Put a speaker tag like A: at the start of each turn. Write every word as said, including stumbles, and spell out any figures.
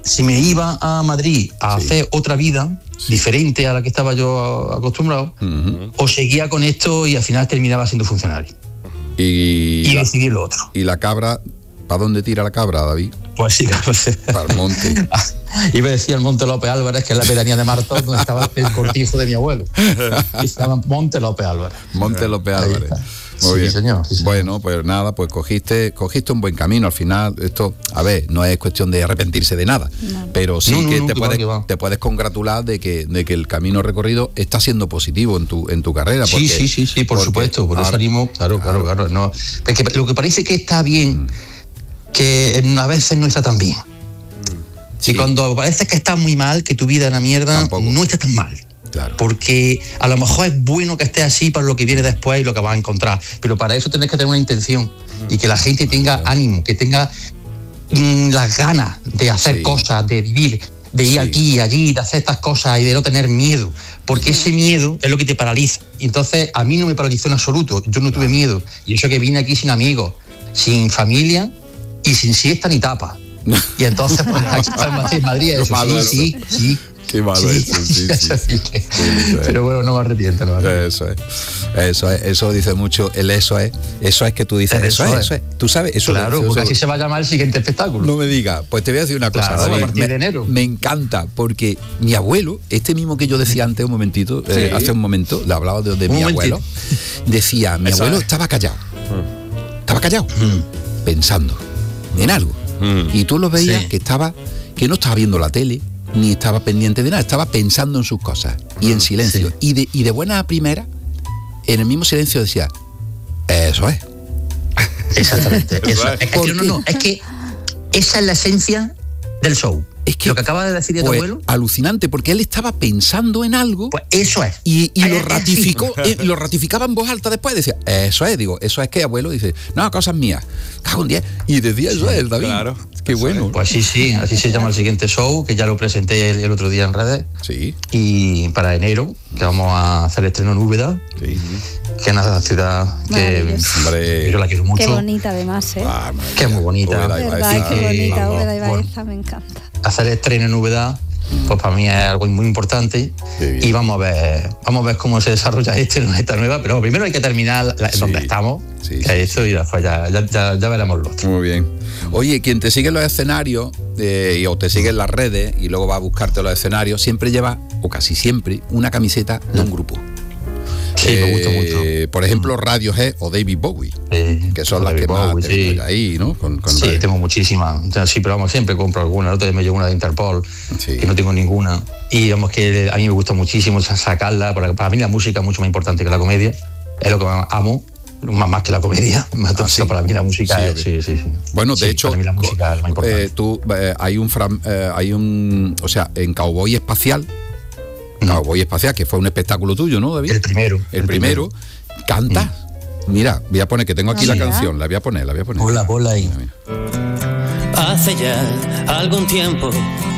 A: si me iba a Madrid a sí. hacer otra vida sí. diferente a la que estaba yo acostumbrado, uh-huh. o seguía con esto y al final terminaba siendo funcionario.
B: Y,
A: y decidí lo otro.
B: ¿Y la cabra? ¿Para dónde tira la cabra, David?
A: Pues sí, pues,
B: para el monte.
A: Iba a decir el Monte López Álvarez, que es la pedanía de Martos, donde estaba el cortijo de mi abuelo. Y estaba Monte López Álvarez.
B: Monte López Álvarez. Muy
A: sí,
B: bien.
A: Señor, sí, señor.
B: Bueno, pues nada, pues cogiste, cogiste un buen camino. Al final, esto, a ver, no es cuestión de arrepentirse de nada, no. pero sí no, que, no, te, no, puedes, que va, que va. te puedes congratular de que, de que el camino recorrido está siendo positivo en tu, en tu carrera. Porque,
A: sí, sí, sí, sí, por porque, supuesto. Por eso salimos, claro, claro, claro. claro no, es que lo que parece que está bien, mm. que a veces no está tan bien. Sí. Y cuando parece que está muy mal, que tu vida es una mierda, Tampoco. no está tan mal.
B: Claro.
A: Porque a lo mejor es bueno que estés así para lo que viene después y lo que vas a encontrar, pero para eso tenés que tener una intención y que la gente tenga claro. ánimo, que tenga mmm, las ganas de hacer sí. cosas, de vivir, de ir sí. aquí y allí, de hacer estas cosas y de no tener miedo, porque ese miedo es lo que te paraliza. Y entonces a mí no me paralizó en absoluto, yo no tuve miedo, y eso que vine aquí sin amigos, sin familia y sin siesta ni tapa. Y entonces pues aquí en Madrid eso, sí, sí, sí.
B: Qué malo sí, eso, sí, sí. sí, sí.
A: Pero bueno, no me arrepiento, no me arrepiento.
B: Eso es, eso es, eso dice mucho, el eso es, eso es que tú dices, eso, eso es, eso es, tú sabes, eso
A: claro,
B: es.
A: Porque
B: eso,
A: así se va a llamar el siguiente espectáculo.
B: No me digas, pues te voy a decir una cosa,
A: claro,
B: David,
A: a partir
B: me,
A: de enero.
B: Me encanta, porque mi abuelo, este mismo que yo decía antes un momentito, sí. eh, hace un momento, le hablaba de, de mi momentito. abuelo, decía, mi eso abuelo es. estaba callado, mm. estaba callado, mm. pensando mm. en algo, mm. y tú lo veías sí. que estaba, que no estaba viendo la tele, ni estaba pendiente de nada, estaba pensando en sus cosas y en silencio. Sí. Y, de, y de buena a primera, en el mismo silencio decía, eso es.
A: Exactamente. Eso es. Es que, no, no, es que esa es la esencia del show. Es que lo que acaba de decir de tu
B: pues,
A: abuelo.
B: Alucinante, porque él estaba pensando en algo.
A: Pues eso es.
B: Y, y lo ratificó, y lo ratificaba en voz alta después. Decía, eso es, digo, eso es que abuelo dice, no, cosas mías. Cago en diez. Y decía, eso es, David.
C: Claro.
B: Qué bueno.
A: Es. Pues sí, sí, así se llama el siguiente show, que ya lo presenté el, el otro día en redes.
B: Sí.
A: Y para enero, que vamos a hacer el estreno en Úbeda. Sí. Que es una ciudad que
B: hombre,
A: yo la quiero mucho.
D: Qué bonita además, ¿eh?
A: Ah, que es muy bonita.
D: Verdad, qué bonita, Úbeda y Baeza, me encanta.
A: Hacer el estreno en Úbeda, pues para mí es algo muy importante. Y vamos a ver, vamos a ver cómo se desarrolla este en esta nueva, pero primero hay que terminar la, sí, donde estamos, sí, que es esto, y después ya, ya, ya, ya veremos lo otro.
B: Muy bien. Oye, quien te sigue en los escenarios eh, o te sigue en las redes y luego va a buscarte los escenarios, siempre lleva, o casi siempre, una camiseta de un grupo.
A: Sí,
B: eh,
A: me gusta mucho.
B: Por ejemplo, Radiohead o David Bowie,
A: sí,
B: que son las
A: David
B: que
A: Bowie,
B: más
A: sí.
B: tengo ahí, ¿no? Con, con
A: sí,
B: Radio.
A: tengo muchísimas. O sea, sí, pero vamos, siempre compro alguna. El otro día me llegó una de Interpol,
B: sí.
A: que no tengo ninguna. Y vamos, que a mí me gusta muchísimo sacarla, porque para mí la música es mucho más importante que la comedia. Es lo que más amo, más, más que la comedia. Entonces, ah, sí. para mí la música sí, es, sí, sí, sí.
B: Bueno, de
A: sí,
B: hecho,
A: para mí la música es más importante.
B: Eh, tú, eh, hay un, fram, eh, hay un, o sea, en Cowboy Espacial, no. Cowboy Espacial, que fue un espectáculo tuyo, ¿no, David?
A: El primero.
B: El, el primero, primero. Canta. Mm. Mira, voy a poner, que tengo aquí ah, la mira. canción, la voy a poner, la voy a poner.
A: Hola, hola ahí.
E: Hace ya algún tiempo